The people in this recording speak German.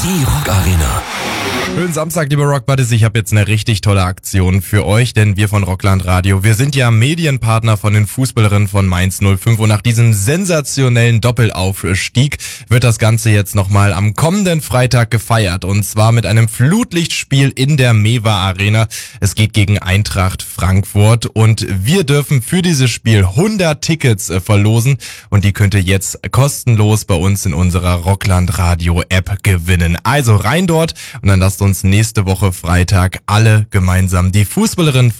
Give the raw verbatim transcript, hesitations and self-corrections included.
Die Rock Arena. Schönen Samstag, liebe Rock Buddies. Ich habe jetzt eine richtig tolle Aktion für euch, denn wir von Rockland Radio, wir sind ja Medienpartner von den Fußballerinnen von Mainz null fünf und nach diesem sensationellen Doppelaufstieg wird das Ganze jetzt nochmal am kommenden Freitag gefeiert und zwar mit einem Flutlichtspiel in der Mewa Arena. Es geht gegen Eintracht Frankfurt und wir dürfen für dieses Spiel hundert Tickets äh, verlosen und die könnt ihr jetzt kostenlos bei uns in unserer Rockland Radio App gewinnen. Also rein dort und dann lasst uns nächste Woche Freitag alle gemeinsam die Fußballerinnen